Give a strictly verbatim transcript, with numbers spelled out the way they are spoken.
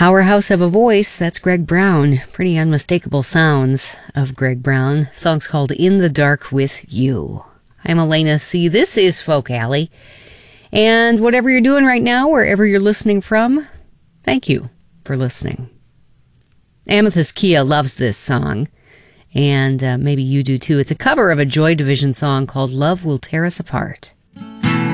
Powerhouse of a voice, that's Greg Brown. Pretty unmistakable sounds of Greg Brown. Song's called In the Dark with You. I'm Elena C. This is Folk Alley. And whatever you're doing right now, wherever you're listening from, thank you for listening. Amethyst Kia loves this song, and uh, maybe you do too. It's a cover of a Joy Division song called Love Will Tear Us Apart.